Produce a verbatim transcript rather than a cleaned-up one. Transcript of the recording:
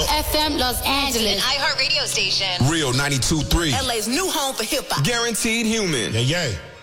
F M Los Angeles. An iHeart radio station. Real ninety-two point three. L A's new home for hip hop. Guaranteed human. Yeah, yeah.